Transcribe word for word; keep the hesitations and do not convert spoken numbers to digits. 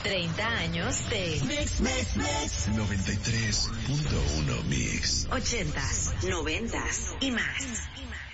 treinta años de Mix, Mix, Mix. noventa y tres punto uno Mix. ochentas, noventas y más.